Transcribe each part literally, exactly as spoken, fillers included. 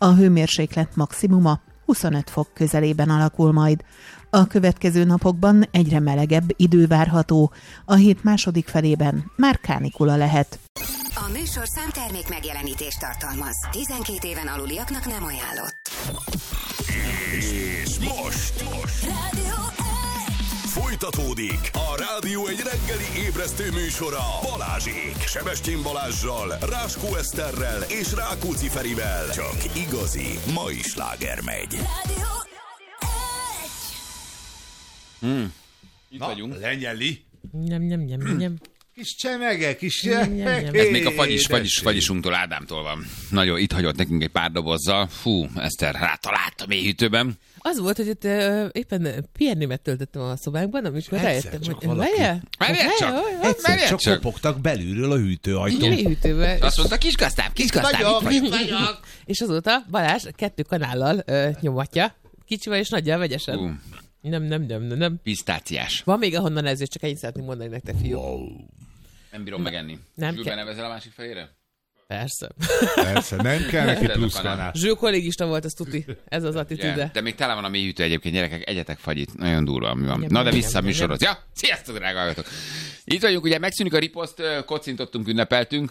A hőmérséklet maximuma huszonöt fok közelében alakul majd. A következő napokban egyre melegebb idő várható, a hét második felében már kánikula lehet. A műsor számtermék megjelenítést tartalmaz. tizenkét éven aluliaknak nem ajánlott. És most, most. Rádió Folytatódik a Rádió egy reggeli ébresztő műsora Balázsék. Sebestyén Balázssal, Ráskó Eszterrel és Rákóczi Ferivel. Csak igazi mai sláger megy. Rádió Hmm. Itt Na, vagyunk. lenyeli. Nem, nem, nem, nem. Kis csemege, kis Nem, nem, nem. csemege. Ez még a fagyis, fagyis, fagyisunktól, Ádámtól van. Nagyon itt hagyott nekünk egy pár dobozzal. Fú, Eszter rátalált a mélyhűtőben. Az volt, hogy itt uh, éppen pihenőmet töltöttem a szobánkban, amikor Egyszer rájöttem, csak hogy valaki- várjál? Várjál csak! Várjál, Egyszer Várjál csak csak. kopogtak belülről a hűtőajtón. mélyhűtőbe. Azt mondta, kis gazdám, kis gazdám, itt vagyok. És azóta Balázs kettő kanállal uh, nyomatja, kicsivel és nagyjal vegyesen. Hú, Nem, nem, nem, nem, nem. pisztáciás. Van még ahonnan ezért, csak ennyit szeretném mondani nektek, fiú. Wow. Nem bírom megenni. Nem Zsül, kell. benevezel a másik fejére? Persze. Persze, nem kell neki Ez a plusz kanál. kanál. Zsül kollégista volt, az tuti. Ez az Yeah. attitűde. De még tele van a mélyhűtő egyébként, gyerekek, egyetek fagyit. Nagyon durva, mi van. Nem, Na de nem, vissza a nem, műsorhoz. Ja, sziasztok, drága hallgatók. Itt vagyunk, ugye megszűnik a riposzt, kocintottunk, ünnepeltünk,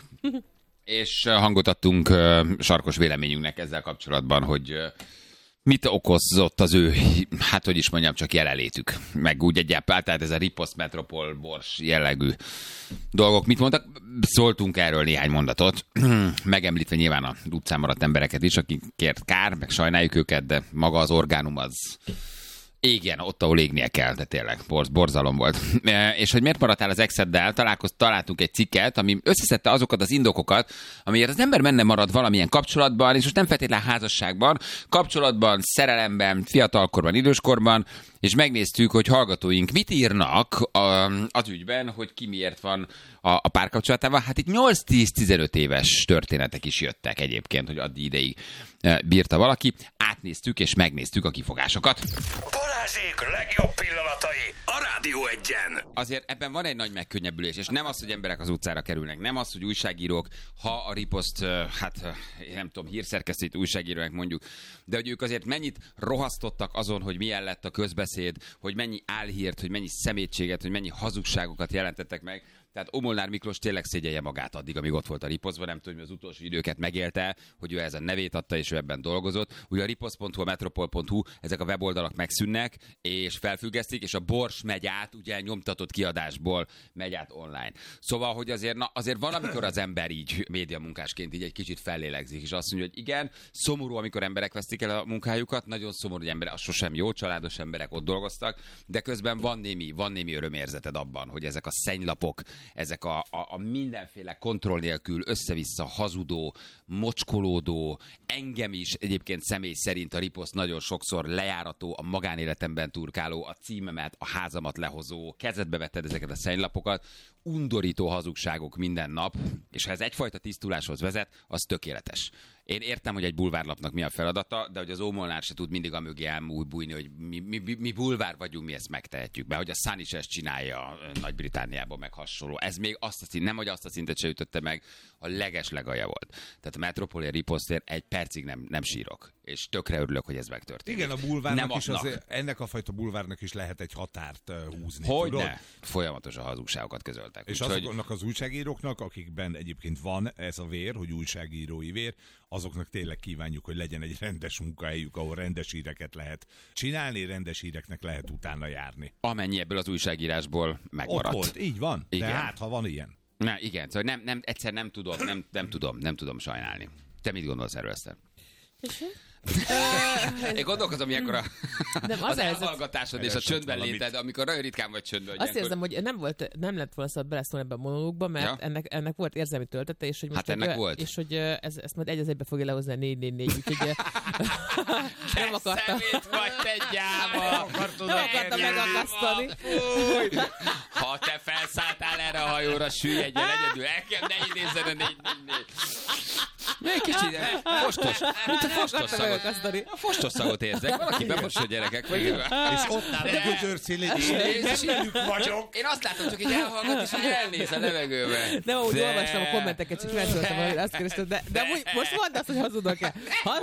és hangot adtunk ö, sarkos véleményünknek ezzel kapcsolatban, hogy ö, mit okozott az ő, hát hogy is mondjam, csak jelenlétük. Meg úgy egyáltalán, tehát ez a riposzt, metropol, bors jellegű dolgok. Mit mondtak? Szóltunk erről néhány mondatot, megemlítve nyilván a utcán maradt embereket is, akikért kár, meg sajnáljuk őket, de maga az orgánum az égjen, ott, ahol égnie kell, de tényleg borz, borzalom volt. E, és hogy miért maradtál az exeddel, találkozt, találtunk egy cikket, ami összeszedte azokat az indokokat, amiért az ember benne marad valamilyen kapcsolatban, és most nem feltétlenül házasságban, kapcsolatban, szerelemben, fiatalkorban, időskorban, és megnéztük, hogy hallgatóink mit írnak a, az ügyben, hogy ki miért van a, a párkapcsolatában. Hát itt nyolc-tíz-tizenöt éves történetek is jöttek egyébként, hogy addig ideig e, bírta valaki. Átnéztük és megnéztük a kifogásokat. Balázsék legjobb pillanatai a Rádió egyen. Azért ebben van egy nagy megkönnyebbülés, és nem az, hogy emberek az utcára kerülnek, nem az, hogy újságírók, ha a riposzt, hát én nem tudom, hírszerkesztőt újságírónak mondjuk, de hogy ők azért mennyit rohasztottak azon, hogy milyen lett a közbeszéd, hogy mennyi álhírt, hogy mennyi szemétséget, hogy mennyi hazugságokat jelentettek meg. Tehát Molnár Miklós tényleg szégyelje magát addig, amíg ott volt a riposztban, nem tudom, hogy az utolsó időket megélte, hogy ő ezen nevét adta, és ő ebben dolgozott. Ugye a riposzt pont hu, a metropol pont hu, ezek a weboldalak megszűnnek, és felfüggesztik, és a Bors megy át, ugye nyomtatott kiadásból megy át online. Szóval, hogy azért, na, azért van, amikor az ember így médiamunkásként így egy kicsit fellélegzik, és azt mondja, hogy igen, szomorú, amikor emberek vesztik el a munkájukat, nagyon szomorú, hogy emberek, az sosem jó, családos emberek ott dolgoztak, de közben van némi, van némi örömérzeted abban, hogy ezek a szennylapok, ezek a, a, a mindenféle kontroll nélkül össze-vissza hazudó, mocskolódó, engem is egyébként személy szerint a riposzt nagyon sokszor lejárató, a magánéletemben turkáló, a címemet, a házamat lehozó, kezedbe vetted ezeket a szennlapokat, undorító hazugságok minden nap, és ha ez egyfajta tisztuláshoz vezet, az tökéletes. Én értem, hogy egy bulvárlapnak mi a feladata, de hogy az Ó-Molnár se tud mindig amögé elmúlbújni, hogy mi, mi, mi, mi bulvár vagyunk, mi ezt megtehetjük be, hogy a Sun is ezt csinálja Nagy-Britanniában, meg hasonló. Ez még azt a szint, nem, hogy azt a szintet se ütötte meg, a leges legalja volt. Tehát a Metropol riposztért egy percig nem, nem sírok. És tökre örülök, hogy ez megtörtént. Igen, a bulvárnak Nem is adnak. azért, ennek a fajta bulvárnak is lehet egy határt uh, húzni. Hogy tudod? ne? Folyamatosan hazugságokat közöltek. És Úgyhogy- azoknak az újságíróknak, akikben egyébként van ez a vér, hogy újságírói vér, azoknak tényleg kívánjuk, hogy legyen egy rendes munkahelyük, ahol rendes híreket lehet csinálni, rendes híreknek lehet utána járni. amennyi ebből az újságírásból Ott megmaradt. volt, így van. Igen. De hát, ha van ilyen. Na, igen, szóval nem, nem, egyszer nem tudom, nem, nem tudom, nem tudom sajnálni. Te mit gondolsz erről, Eszter? Én gondolkozom, ilyenkor a, Nem, az az ez- elhallgatásod és a Keresett csöndben valamit. léted, amikor nagyon ritkán vagy csöndben. Azt érzem, hogy nem volt, nem lett volna szabad beleszólni ebbe a monológba, mert Ja. ennek, ennek volt érzelmi töltete, és hogy most Hát ennek hogy, volt. és hogy ez, ezt majd egy az egybe fogja lehozni a négy négy négy, úgyhogy nem akartam. Szemét vagy, te gyáva! Nem akartam megakasztani. Ha te felszálltál erre a hajóra, süllyedjen egyedül, el kell, ne idézzen a négy négy négy. Egy kicsit fostos, mint a fostos akartam szagot. megakasztani. A fostos szagot érzek. Valaki befosod, gyerekek. Vagy És ott áll a gödörcélén, és És velük vagyok. én azt látom, csak így elhallgat, és így elnéz a levegőbe. Nem, ahogy De- olvastam a kommenteket, csak felszóltam, hogy azt kerestem, de, de amúgy most mondd azt, hogy hazudok-e.